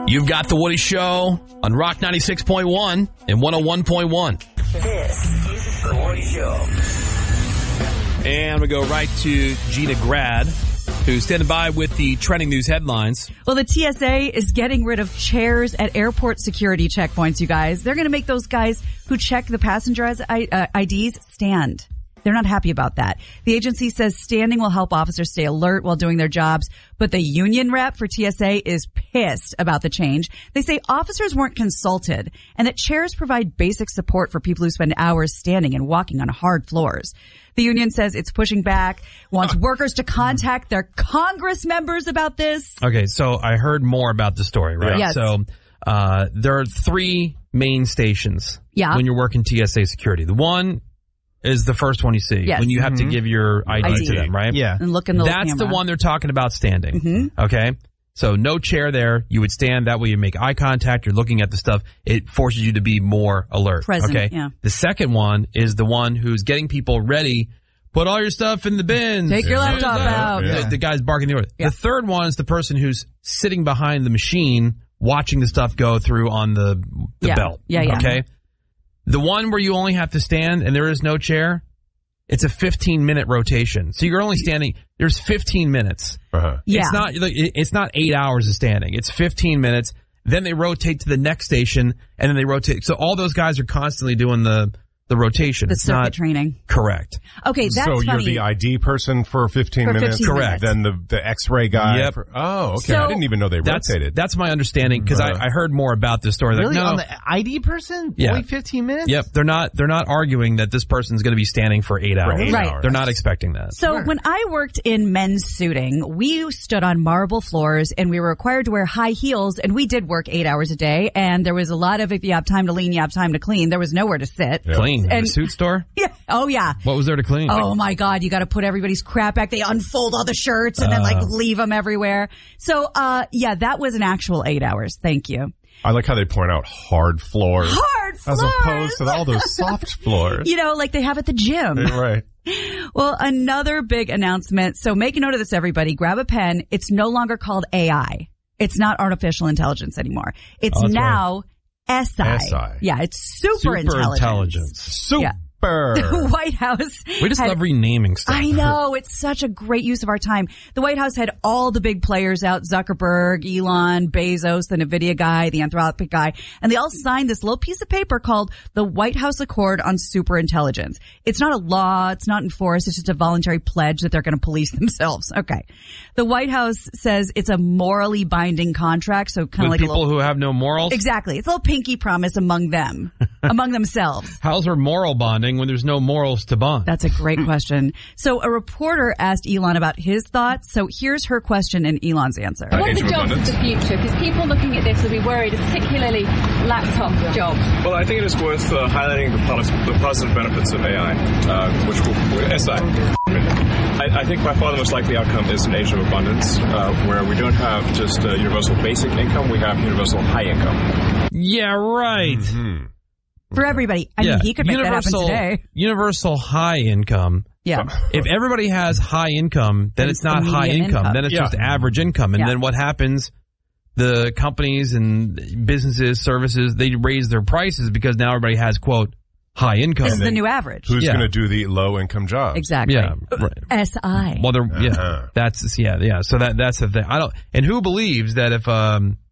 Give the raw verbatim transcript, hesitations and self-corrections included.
You've got The Woody Show on Rock ninety-six point one and one oh one point one. This is The Woody Show. And we go right to Gina Grad, who's standing by with the trending news headlines. Well, the T S A is getting rid of chairs at airport security checkpoints, you guys. They're going to make those guys who check the passengers' I Ds stand. They're not happy about that. The agency says standing will help officers stay alert while doing their jobs, but the union rep for T S A is pissed about the change. They say officers weren't consulted and that chairs provide basic support for people who spend hours standing and walking on hard floors. The union says it's pushing back, wants workers to contact their Congress members about this. Okay, so I heard more about the story, right? Yes. So uh, there are three main stations Yeah. when you're working T S A security. The one is the first one you see Yes. when you have Mm-hmm. to give your I D, I D. to them, right? Yeah. And look in the little That's the camera. one they're talking about standing. Mm-hmm. Okay? So no chair there. You would stand. That way you make eye contact. You're looking at the stuff. It forces you to be more alert. Present, okay? yeah. The second one is the one who's getting people ready. Put all your stuff in the bins. Take your Do laptop that. out. The, Yeah. the guy's barking the order. Yeah. The third one is the person who's sitting behind the machine watching the stuff go through on the, the Yeah. belt. Yeah, yeah. Okay? The one where you only have to stand and there is no chair, it's a fifteen minute rotation. So you're only standing, there's fifteen minutes. Uh-huh. Yeah. It's not, like, it- it's not eight hours of standing. It's fifteen minutes. Then they rotate to the next station and then they rotate. So all those guys are constantly doing the, the rotation. The It's circuit not training. correct. Okay, that's so you're funny. the I D person for fifteen For minutes? fifteen Correct. Then the, the X-ray guy. Yep. For, oh, okay. So- I didn't even know they That's, rotated. that's my understanding because Uh-huh. I, I heard more about this story. Like, Really? no, On the I D person? Yeah. Only fifteen minutes? yep, they're not, they're not arguing that this person's going to be standing for eight hours. eight Right. hours. They're not expecting that. So Sure. when I worked in men's suiting, we stood on marble floors and we were required to wear high heels, and we did work eight hours a day. And there was a lot of, if you have time to lean, you have time to clean. There was nowhere to sit. Yeah. Clean. And- the suit store? Yeah. Oh yeah. What was there to clean? Oh my God, you got to put everybody's crap back. They unfold all the shirts and then like leave them everywhere. So, uh, yeah, that was an actual eight hours. Thank you. I like how they point out hard floors. Hard floors. As opposed to all those soft floors. You know, like they have at the gym. Right. Well, another big announcement. So make a note of this, everybody. Grab a pen. It's no longer called A I. It's not artificial intelligence anymore. It's Oh, that's now S I. S I. Yeah, it's super, Super intelligence. intelligence. Super. Yeah. The White House. We just had- love renaming stuff. I know. It's such a great use of our time. The White House had all the big players out, Zuckerberg, Elon, Bezos, the NVIDIA guy, the Anthropic guy, and they all signed this little piece of paper called the White House Accord on Superintelligence. It's not a law. It's not enforced. It's just a voluntary pledge that they're going to police themselves. Okay. The White House says it's a morally binding contract, so kind of With like a people little, who have no morals? exactly. It's a little pinky promise among them, among themselves. How's there moral bonding when there's no morals to bond? That's a great question. So a reporter asked Elon about his thoughts. So here's her question and Elon's answer. What are the jobs of the future? Because people looking at this will be worried, particularly laptop jobs. Well, I think it is worth uh, highlighting the, pos- the positive benefits of A I, uh, which will, S I. I, I think by far the most likely outcome is an age of abundance, uh, where we don't have just uh, universal basic income, we have universal high income. Yeah, right. Hmm. For everybody. I yeah. mean, he could make universal, that happen today. Universal high income. Yeah. If everybody has high income, then Then it's it's not the high median income. income. Then it's Yeah. just average income. And Yeah. then what happens? The companies and businesses, services, they raise their prices because now everybody has, quote, high income. This is the then new average. Who's Yeah. going to do the low income jobs? Exactly. Yeah. Right. S I. Well, they're, yeah, Uh-huh. that's, yeah, yeah. So that, that's the thing. I don't, and who believes that if, um,